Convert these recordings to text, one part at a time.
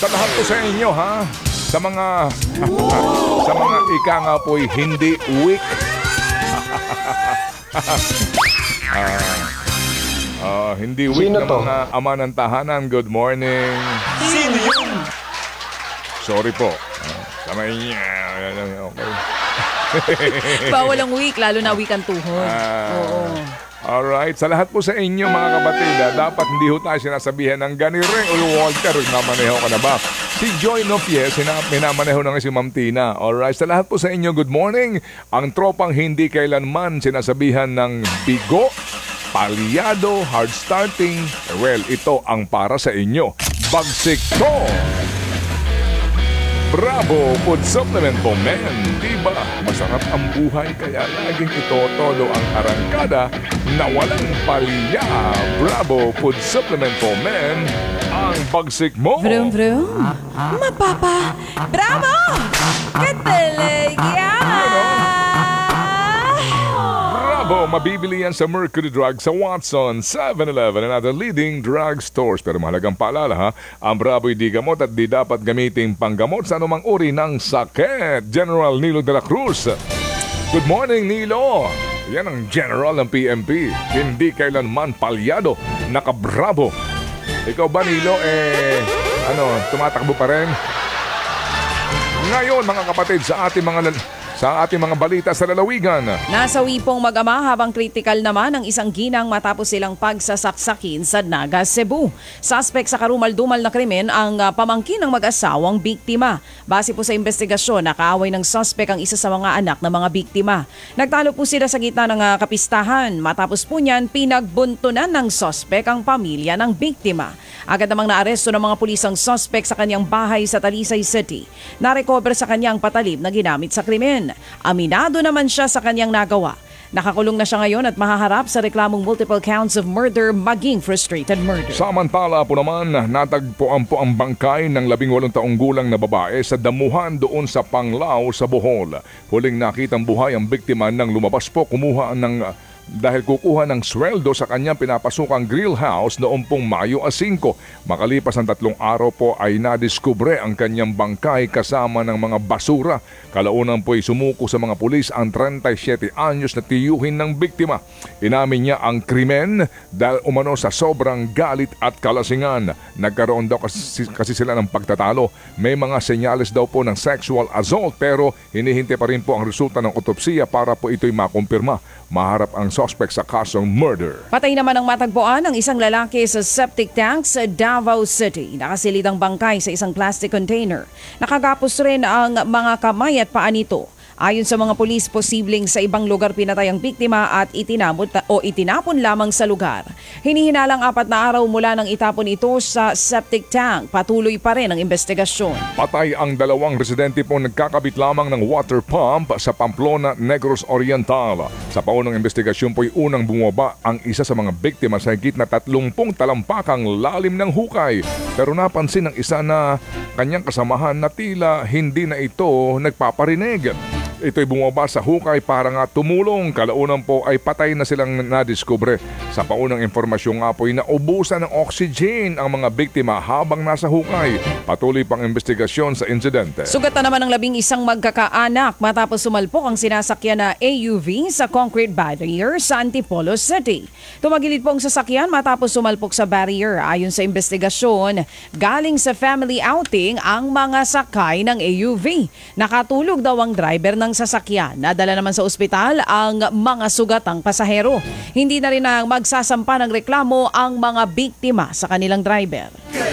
Sa lahat po sa inyo, ha? Sa mga sa mga ika nga po'y hindi weak. Hindi weak Sino na to? mga ama ng tahanan. Good morning. Sino yun? Sorry po. Sama niya. Okay. Bawal ang week, lalo na week ang tuhod. Oo. Alright, sa lahat po sa inyo mga kapatid, dapat hindi ho tayo sinasabihan ng ganireng Walter, namaneho ka na ba? Si Joy Nopie, minamaneho na nga si Ma'am Tina. Alright, sa lahat po sa inyo, good morning. Ang tropang hindi kailanman sinasabihan ng bigo, palyado, hard starting. Well, ito ang para sa inyo. Bagsik to! Bravo Food Supplement po, men. Diba? Masarap ang buhay kaya laging itotolo ang arangkada na walang palya. Bravo Food Supplement po, men. Ang bagsik mo. Vroom, vroom. Mapapa. Bravo! Katalega! Bravo! Mabibili yan sa Mercury Drug, sa Watson, 7-Eleven, and other leading drug stores. Pero mahalagang paalala ha, ang Bravo'y di gamot at di dapat gamitin panggamot sa anumang uri ng sakit. General Nilo de la Cruz. Good morning, Nilo! Yan ang General ng PMP. Hindi kailanman palyado, naka-Bravo. Ikaw ba, Nilo, tumatakbo pa rin? Ngayon, mga kapatid, sa ating mga balita sa lalawigan. Nasawi pong mag-ama habang kritikal naman ang isang ginang matapos silang pagsasaksakin sa Naga, Cebu. Suspect sa karumal-dumal na krimen ang pamangkin ng mag-asawang biktima. Base po sa investigasyon, nakaaway ng suspect ang isa sa mga anak ng mga biktima. Nagtalo po sila sa gitna ng kapistahan. Matapos po niyan, pinagbuntunan ng suspect ang pamilya ng biktima. Agad namang naaresto ng mga pulis ang suspect sa kanyang bahay sa Talisay City. Narecover sa kanyang patalib na ginamit sa krimen. Aminado naman siya sa kanyang nagawa. Nakakulong na siya ngayon at mahaharap sa reklamong multiple counts of murder maging frustrated murder. Samantala po naman, natagpuan po ang bangkay ng 18 taong gulang na babae sa damuhan doon sa Panglao sa Bohol. Huling nakitang buhay ang biktima nang lumabas po dahil kukuha ng sweldo sa kanyang pinapasukang grill house noong pong Mayo 5. Makalipas ang 3 araw po ay nadiskubre ang kanyang bangkay kasama ng mga basura. Kalaunan po ay sumuko sa mga pulis ang 37 anyos na tiyuhin ng biktima. Inamin niya ang krimen dahil umano sa sobrang galit at kalasingan. Nagkaroon daw kasi sila ng pagtatalo. May mga senyales daw po ng sexual assault pero hinihintay pa rin po ang resulta ng otopsiya para po ito'y makumpirma. Maharap ang suspect sa kasong murder. Patay naman ang matagpuan ng isang lalaki sa septic tank sa Davao City. Nakasilid ang bangkay sa isang plastic container. Nakagapos rin ang mga kamay at paa nito. Ayon sa mga pulis, posibleng sa ibang lugar pinatay ang biktima at itinapon lamang sa lugar. Hinihinalang 4 na araw mula nang itapon ito sa septic tank. Patuloy pa rin ang investigasyon. Patay ang 2 residente po nagkakabit lamang ng water pump sa Pamplona, Negros Oriental. Sa paunang investigasyon po'y unang bumaba ang isa sa mga biktima sa higit na 30 talampakang lalim ng hukay. Pero napansin ng isa na kanyang kasamahan na tila hindi na ito nagpaparinig. Ito'y bumaba sa hukay para nga tumulong. Kalaunan po ay patay na silang nadiskubre. Sa paunang informasyon nga po ay naubusan ng oxygen ang mga biktima habang nasa hukay. Patuloy pang investigasyon sa insidente. Sugatan naman ng 11 magkakaanak matapos sumalpok ang sinasakyan na AUV sa concrete barrier sa Antipolo City. Tumagilid po ang sasakyan matapos sumalpok sa barrier. Ayon sa investigasyon, galing sa family outing ang mga sakay ng AUV. Nakatulog daw ang driver ng sasakyan. Nadala naman sa ospital ang mga sugatang pasahero. Hindi na rin magsasampa ng reklamo ang mga biktima sa kanilang driver.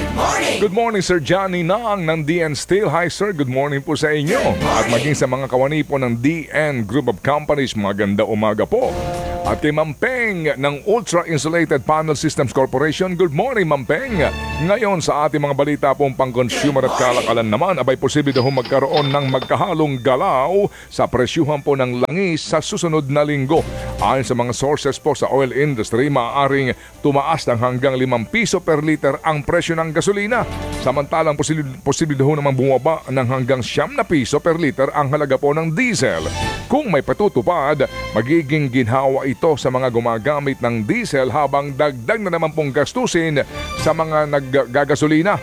Good morning, Sir Johnny Nang ng DN Steel. Hi, sir. Good morning po sa inyo. At maging sa mga kawani po ng DN Group of Companies, maganda umaga po. At kay Ma'am Peng ng Ultra Insulated Panel Systems Corporation. Good morning, Ma'am Peng. Ngayon sa ating mga balita pong pang-consumer at kalakalan naman, abay posible daw magkaroon ng magkahalong galaw sa presyuhan po ng langis sa susunod na linggo. Ayon sa mga sources po sa oil industry, maaaring tumaas ng hanggang 5 piso per liter ang presyo ng gasolina. Samantalang posible daw naman bumaba ng hanggang 9 na piso per liter ang halaga po ng diesel. Kung may patutupad, magiging ginhawa ito sa mga gumagamit ng diesel habang dagdag na naman pong gastusin sa mga naggagasolina.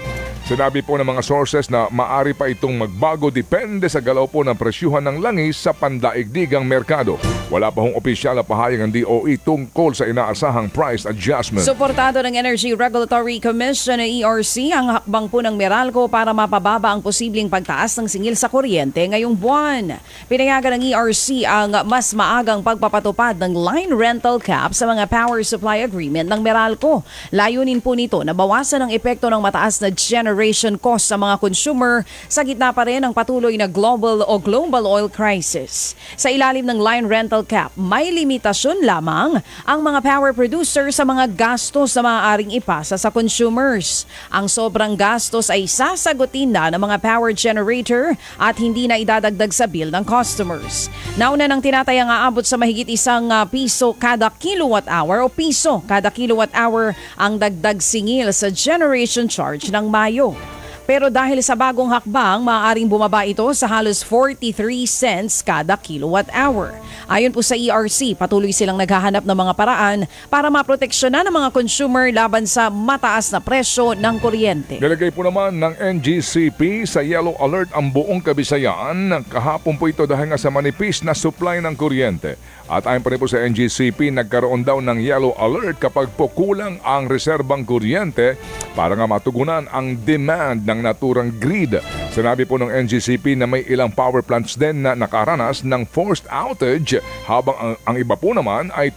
Sinabi po ng mga sources na maari pa itong magbago depende sa galaw po ng presyuhan ng langis sa pandaigdigang merkado. Wala pa hong opisyal na pahayag ng DOE tungkol sa inaasahang price adjustment. Suportado ng Energy Regulatory Commission na ERC ang hakbang po ng Meralco para mapababa ang posibleng pagtaas ng singil sa kuryente ngayong buwan. Pinayagan ng ERC ang mas maagang pagpapatupad ng line rental cap sa mga power supply agreement ng Meralco. Layunin po nito na bawasan ang epekto ng mataas na generation cost sa mga consumer sa gitna pa rin ng patuloy na global oil crisis. Sa ilalim ng line rental cap, may limitasyon lamang ang mga power producer sa mga gastos na maaaring ipasa sa consumers. Ang sobrang gastos ay sasagutin na ng mga power generator at hindi na idadagdag sa bill ng customers. Nauna nang tinatayang aabot sa mahigit ₱1 kada kilowatt hour o piso kada kilowatt hour ang dagdag singil sa generation charge ng Mayo. Pero dahil sa bagong hakbang, maaaring bumaba ito sa halos 43 cents kada kilowatt hour. Ayon po sa ERC, patuloy silang naghahanap ng mga paraan para maproteksyonan ng mga consumer laban sa mataas na presyo ng kuryente. Nilagay po naman ng NGCP sa yellow alert ang buong Kabisayaan. Kahapon po ito dahil nga sa manipis na supply ng kuryente. At ayon pa rin po sa NGCP, nagkaroon daw ng yellow alert kapag po kulang ang reserbang kuryente para nga matugunan ang demand ng naturang grid. Sinabi po ng NGCP na may ilang power plants din na nakaranas ng forced outage habang ang iba po naman ay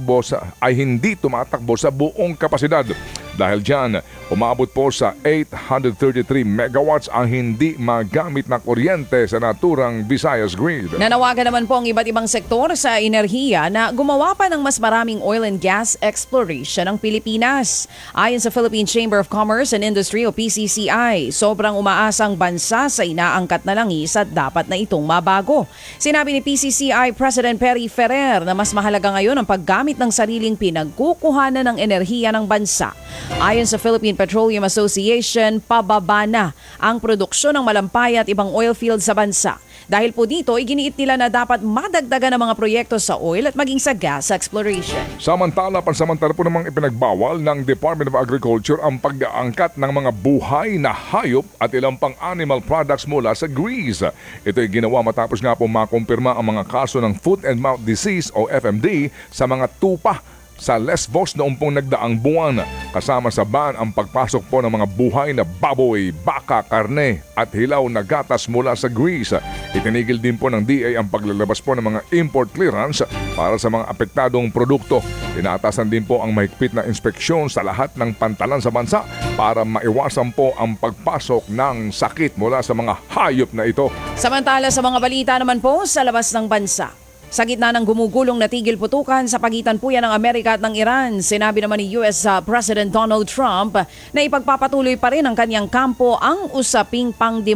hindi tumatakbo sa buong kapasidad. Dahil dyan, umabot po sa 833 megawatts ang hindi magamit na kuryente sa naturang Visayas grid. Nanawagan naman po ang iba't ibang sektor sa enerhiya na gumawa pa ng mas maraming oil and gas exploration ng Pilipinas. Ayon sa Philippine Chamber of Commerce and Industry o PCCI, sobrang umaasang bansa sa inaangkat na langis at dapat na itong mabago. Sinabi ni PCCI President Perry Ferrer na mas mahalaga ngayon ang paggamit ng sariling pinagkukuhanan ng enerhiya ng bansa. Ayon sa Philippine Petroleum Association, pababa na ang produksyon ng malampay at ibang oil fields sa bansa. Dahil po dito, iginiit nila na dapat madagdagan ang mga proyekto sa oil at maging sa gas exploration. Pansamantala po namang ipinagbawal ng Department of Agriculture ang pag-aangkat ng mga buhay na hayop at ilang pang animal products mula sa Greece. Ito ay ginawa matapos nga po makumpirma ang mga kaso ng foot and mouth disease o FMD sa mga tupa sa Lesbos noong pong nagdaang buwan. Kasama sa ban ang pagpasok po ng mga buhay na baboy, baka, karne at hilaw na gatas mula sa Greece. Itinigil din po ng DA ang paglalabas po ng mga import clearance para sa mga apektadong produkto. Tinatasan din po ang mahigpit na inspeksyon sa lahat ng pantalan sa bansa para maiwasan po ang pagpasok ng sakit mula sa mga hayop na ito. Samantala sa mga balita naman po sa labas ng bansa. Sa gitna ng gumugulong na tigil putukan sa pagitan po yan ng Amerika at ng Iran, sinabi naman ni US President Donald Trump na ipagpapatuloy pa rin ng kanyang kampo ang usaping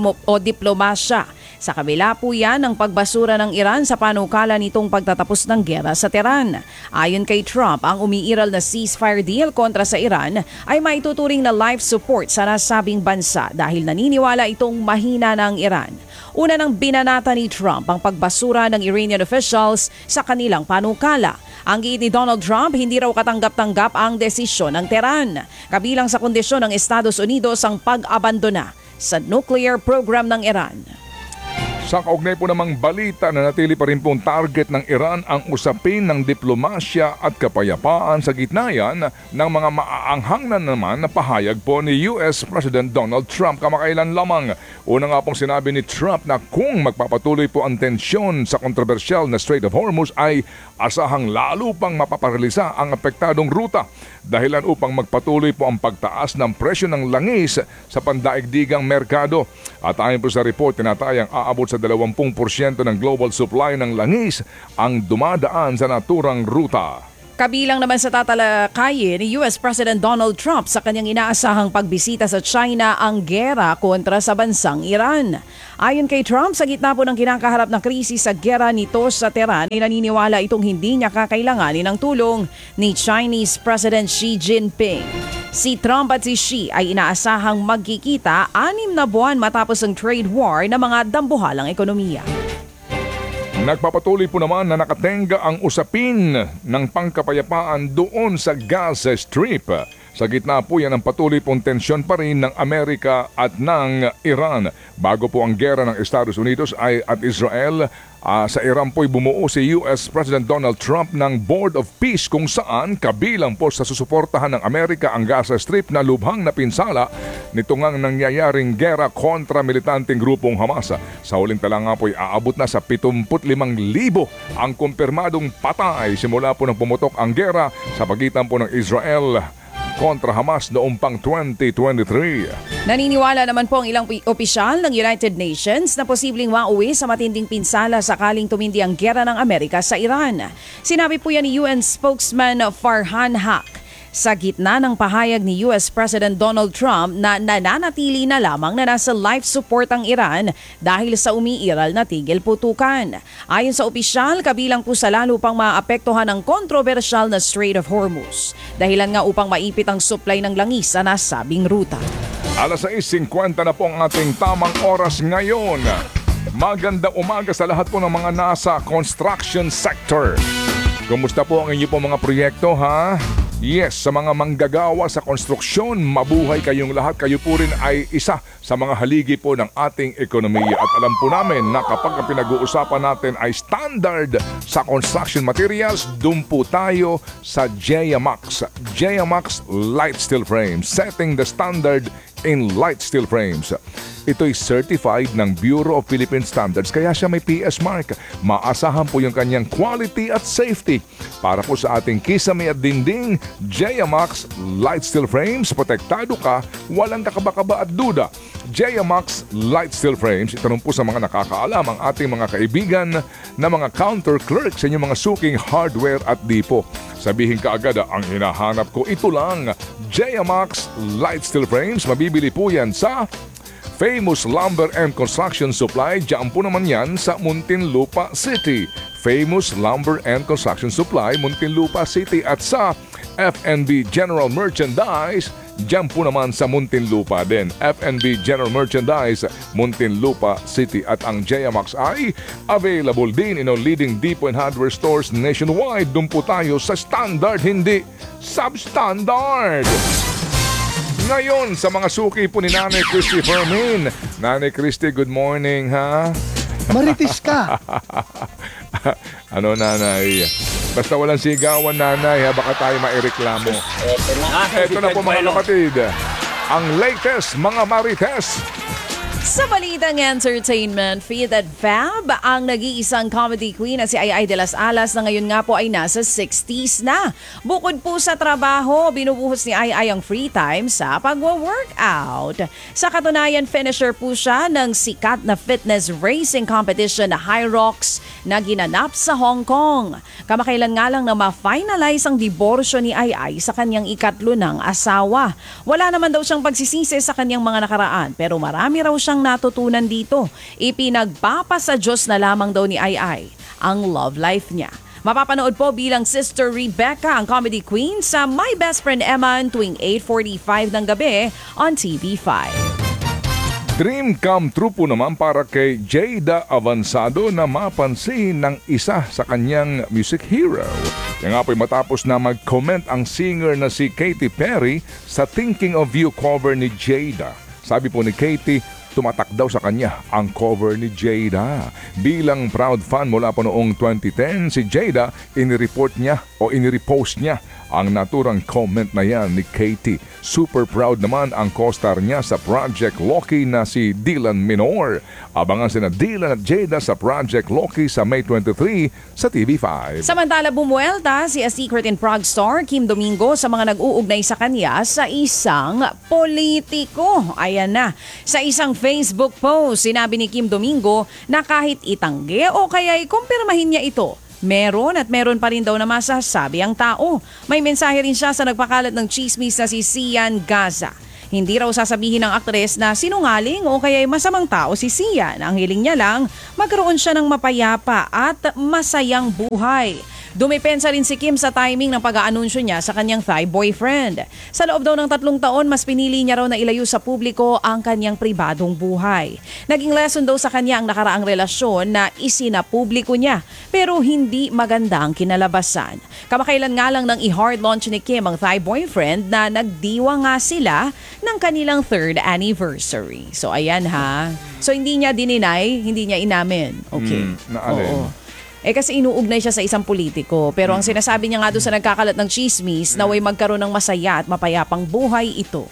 diplomasya. Sa kabila po yan ng pagbasura ng Iran sa panukala nitong pagtatapos ng gera sa Tehran. Ayon kay Trump, ang umiiral na ceasefire deal kontra sa Iran ay maituturing na life support sa nasabing bansa dahil naniniwala itong mahina ng Iran. Una nang binanata ni Trump ang pagbasura ng Iranian officials sa kanilang panukala. Ang giit ni Donald Trump, hindi raw katanggap-tanggap ang desisyon ng Tehran. Kabilang sa kondisyon ng Estados Unidos ang pag-abandona sa nuclear program ng Iran. Sa kaugnay po namang balita na natili pa rin pong target ng Iran ang usapin ng diplomasya at kapayapaan sa gitna yan ng mga maaanghang na naman na pahayag po ni US President Donald Trump kamakailan lamang. Una nga pong sinabi ni Trump na kung magpapatuloy po ang tensyon sa kontrobersyal na Strait of Hormuz ay asahang lalo pang mapaparalisa ang apektadong ruta. Dahilan upang magpatuloy po ang pagtaas ng presyo ng langis sa pandaigdigang merkado. At ayon po sa report, tinatayang aabot sa 20% ng global supply ng langis ang dumadaan sa naturang ruta. Kabilang naman sa tatalakayin ni US President Donald Trump sa kanyang inaasahang pagbisita sa China ang gera kontra sa bansang Iran. Ayon kay Trump, sa gitna po ng kinakaharap na krisis sa gera nito sa Tehran, ay naniniwala itong hindi niya kakailanganin ng tulong ni Chinese President Xi Jinping. Si Trump at si Xi ay inaasahang magkikita 6 na buwan matapos ang trade war ng mga dambuhalang ekonomiya. Nagpapatuloy po naman na nakatenga ang usapin ng pangkapayapaan doon sa Gaza Strip. Sa gitna po yan ang patuloy pong tensyon pa rin ng Amerika at ng Iran. Bago po ang gera ng Estados Unidos at Israel, sa Iran po'y bumuo si US President Donald Trump ng Board of Peace kung saan kabilang po sa susuportahan ng Amerika ang Gaza Strip na lubhang napinsala nito ngang nangyayaring gera kontra militanteng grupong Hamas. Sa huling tala nga po'y aabot na sa 75,000 ang kumpirmadong patay simula po nang pumutok ang gera sa pagitan po ng Israel kontra Hamas noong pang 2023. Naniniwala naman po ang ilang opisyal ng United Nations na posibleng mauwi sa matinding pinsala sakaling tumindi ang gera ng Amerika sa Iran. Sinabi po yan ni UN spokesman Farhan Haq sa gitna ng pahayag ni US President Donald Trump na nananatili na lamang na nasa life support ang Iran dahil sa umiiral na tigil putukan. Ayon sa opisyal, kabilang po sa lalo pang maapektuhan ng kontrobersyal na Strait of Hormuz. Dahilan nga upang maipit ang supply ng langis sa nasabing ruta. Alas 6:50 na po ang ating tamang oras ngayon. Magandang umaga sa lahat po ng mga nasa construction sector. Kumusta po ang inyo po mga proyekto, ha? Yes, sa mga manggagawa sa konstruksyon, mabuhay kayong lahat. Kayo po rin ay isa sa mga haligi po ng ating ekonomiya. At alam po namin na kapag ang pinag-uusapan natin ay standard sa construction materials, doon po tayo sa JMax. JMax Light Steel Frames, setting the standard in light steel frames. Ito'y certified ng Bureau of Philippine Standards kaya siya may PS mark. Maasahan po yung kanyang quality at safety. Para po sa ating kisame at dingding, JMax Light Steel Frames, protektado ka, walang kakaba-kaba at duda. JMax Light Steel Frames, itanong po sa mga nakakaalam ang ating mga kaibigan na mga counter clerks sa inyong mga suking hardware at dipo. Sabihin ka agad, ang hinahanap ko ito lang. JMax Light Steel Frames, mabibili po yan sa Famous Lumber and Construction Supply. Diyan po naman yan sa Muntinlupa City. Famous Lumber and Construction Supply, Muntinlupa City. At sa FNB General Merchandise, diyan po naman sa Muntinlupa din. FNB General Merchandise, Muntinlupa City. At ang JMax ay available din in all leading depot and hardware stores nationwide. Doon po tayo sa standard, hindi substandard. Ngayon, sa mga suki po ni Nanay Christy Fermin. Nanay Christy, good morning, ha? Maritis ka. Ano, Nanay? Basta walang sigawan, Nanay, ha? Baka tayo maireklamo. Ito na po, mga kapatid. Ang latest, mga Marites. Sa balitang entertainment, Feed at Fab, ang nag-iisang comedy queen na si Ai de las Alas na ngayon nga po ay nasa 60s na. Bukod po sa trabaho, binubuhos ni Ai ang free time sa pagwa-workout. Sa katunayan, finisher po siya ng sikat na fitness racing competition na High Rocks na ginanap sa Hong Kong. Kamakailan nga lang na ma-finalize ang diborsyo ni Ai sa kanyang ikatlo ng asawa. Wala naman daw siyang pagsisisi sa kanyang mga nakaraan pero marami raw siyang natutunan dito. Ipinagpapasa Diyos na lamang daw ni Ai ang love life niya. Mapapanood po bilang Sister Rebecca ang comedy queen sa My Best Friend Emma tuwing 8:45 ng gabi on TV5. Dream come true po naman para kay Jada Avansado na mapansin ng isa sa kanyang music hero. Kaya nga po'y matapos na mag-comment ang singer na si Katy Perry sa Thinking of You cover ni Jada. Sabi po ni Katy, tumatak daw sa kanya ang cover ni Jada. Bilang proud fan mula pa noong 2010, si Jada, inirepost niya ang naturang comment na yan ni Katy. Super proud naman ang co-star niya sa Project Loki na si Dylan Minor. Abangan sina Dylan at Jada sa Project Loki sa May 23 sa TV5. Samantala bumuelta si A Secret in Prague star Kim Domingo sa mga nag-uugnay sa kanya sa isang politiko. Ayan na. Sa isang Facebook post, sinabi ni Kim Domingo na kahit itanggi o kaya'y kumpirmahin niya ito, meron at meron pa rin daw na masasabi ang tao. May mensahe rin siya sa nagpakalat ng chismis na si Sian Gaza. Hindi raw sasabihin ng aktres na sinungaling o kaya'y masamang tao si Sian. Ang hiling niya lang, magkaroon siya ng mapayapa at masayang buhay. Dumipensa rin si Kim sa timing ng pag-aanunsyo niya sa kanyang Thai boyfriend. Sa loob daw ng 3 taon, mas pinili niya raw na ilayo sa publiko ang kanyang pribadong buhay. Naging lesson daw sa kanya ang nakaraang relasyon na isinapubliko niya pero hindi maganda ang kinalabasan. Kamakailan nga lang nang i-hard launch ni Kim ang Thai boyfriend na nagdiwa nga sila ng kanilang 3rd anniversary. So ayan ha. So hindi niya dininay, hindi niya inamin. Okay. Naalin. Oo. Kasi inuugnay siya sa isang politiko. Pero ang sinasabi niya nga doon sa nagkakalat ng chismis, naway magkaroon ng masaya at mapayapang buhay ito.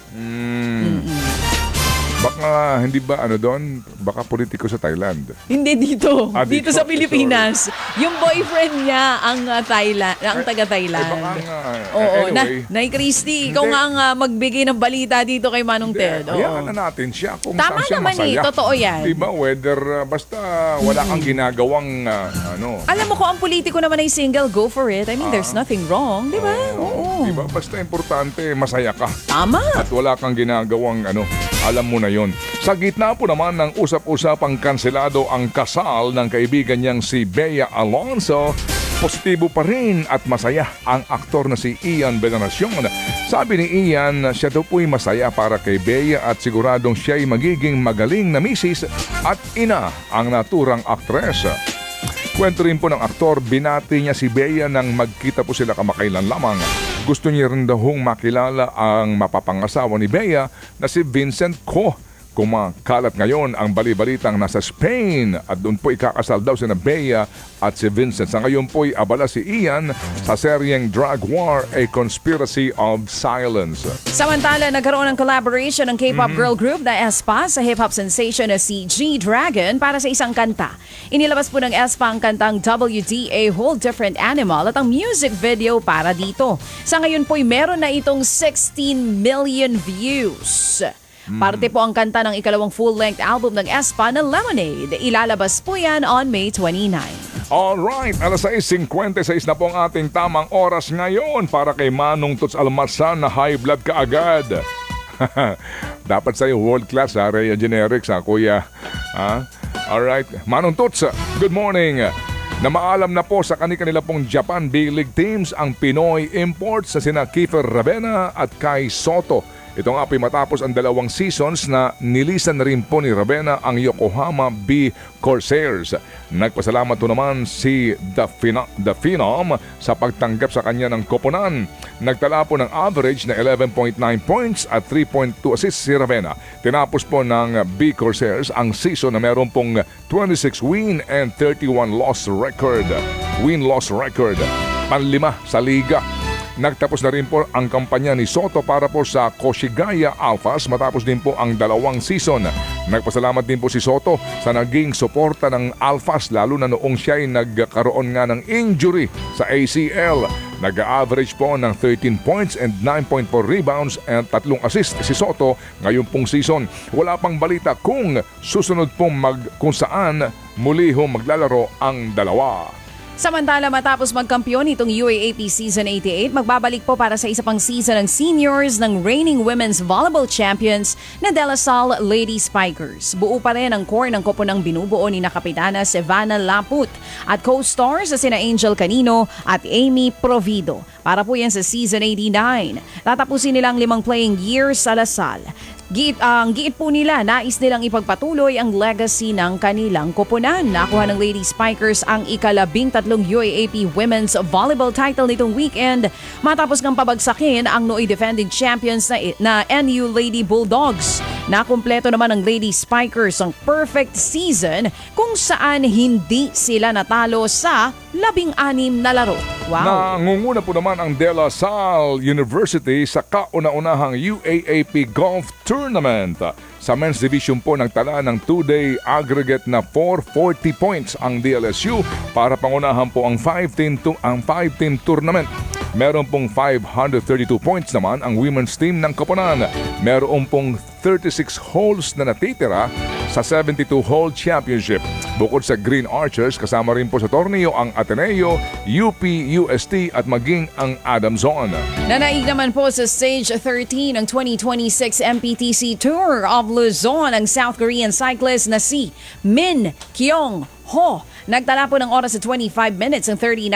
Baka hindi ba doon? Baka politiko sa Thailand. Hindi dito. Dito. Dito sa Pilipinas. Yung boyfriend niya ang Thailand, ang taga-Thailand. Baka nga. Oo, Anyway. Nay Christy, ikaw nga ang magbigay ng balita dito kay Manong Ted. Hayaan na natin siya kung Tama saan siya naman masaya. totoo yan. Diba, whether basta wala kang ginagawang Alam mo kung ang politiko naman ay single, go for it. I mean, there's nothing wrong, di ba? Oo. Diba, basta importante, masaya ka. Tama. At wala kang ginagawang alam mo na yon. Sa gitna po naman ng usap-usapang kanselado ang kasal ng kaibigan niyang si Bea Alonzo, positibo pa rin at masaya ang aktor na si Ian Veneracion. Sabi ni Ian, siya daw po'y masaya para kay Bea at siguradong siya'y magiging magaling na misis at ina ang naturang aktres. Kwento rin po ng aktor, binati niya si Bea nang magkita po sila kamakailan lamang. Gusto niya rin daw makilala ang mapapangasawa ni Bea na si Vincent Ko. Kumakalat ngayon ang bali-balitang nasa Spain at doon po ikakasal daw si Bea at si Vincent. Sa ngayon po'y abala si Ian sa seryeng Drug War, A Conspiracy of Silence. Samantala, nagkaroon ng collaboration ng K-pop girl group na aespa sa hip-hop sensation na si G-Dragon para sa isang kanta. Inilabas po ng aespa ang kantang WDA Whole Different Animal at ang music video para dito. Sa ngayon po'y meron na itong 16 million views. Parte po ang kanta ng ikalawang full-length album ng aespa na Lemonade. Ilalabas po yan on May 29. Alright, alas 6:56 na po ang ating tamang oras ngayon para kay Manong Tots Almarsan na high blood ka agad. Dapat sa'yo world class Rhea Generics kuya. Alright, Manong Tots, good morning. Na maalam na po sa kanila pong Japan B-League teams ang Pinoy imports na sina Kiefer Ravena at Kai Soto. Ito nga po matapos ang 2 seasons na nilisan na rin po ni Ravena ang Yokohama B Corsairs. Nagpasalamat po naman si The Phenom sa pagtanggap sa kanya ng koponan. Nagtala po ng average na 11.9 points at 3.2 assists si Ravena. Tinapos po ng B Corsairs ang season na meron pong 26 win and 31 loss record. Win-loss record. Panlima sa liga. Nagtapos na rin po ang kampanya ni Soto para po sa Koshigaya Alphas matapos din po ang 2 season. Nagpasalamat din po si Soto sa naging suporta ng Alphas lalo na noong siya ay nagkaroon nga ng injury sa ACL. Nag-average po ng 13 points and 9.4 rebounds and 3 assists si Soto ngayong pong season. Wala pang balita kung susunod pong kung saan muli maglalaro ang dalawa. Samantala, matapos magkampiyon itong UAAP Season 88, magbabalik po para sa isa pang season ng seniors ng reigning women's volleyball champions na De La Salle Lady Spikers. Buo pa rin ang core ng koponang binubuo ni Kapitana Sevana Laput at co-stars na sina Angel Canino at Amy Provido. Para po yan sa Season 89. Tatapusin nilang 5 playing years sa La Salle. Giit po nila, nais nilang ipagpatuloy ang legacy ng kanilang koponan. Nakuha ng Lady Spikers ang ika-13 UAAP Women's Volleyball title nitong weekend matapos ng pabagsakin ang nooy defending champions na NU Lady Bulldogs. Nakumpleto naman ng Lady Spikers ang perfect season kung saan hindi sila natalo sa 16 na laro. Wow! Nangunguna po naman ang De La Salle University sa kauna-unahang UAAP Golf Tournament. Sa men's division po nagtala ng 2-day aggregate na 440 points ang DLSU para pangunahan po ang 5-team tournament. Meron pong 532 points naman ang women's team ng koponan. Meron pong 36 holes na natitira sa 72-hole championship. Bukod sa Green Archers, kasama rin po sa torneo ang Ateneo, UP, UST at maging ang Adamson. Nanaig naman po sa Stage 13 ng 2026 MPTC Tour of Luzon ang South Korean cyclist na si Min Kyung Ho. Nagtala po ng oras sa 25 minutes and 39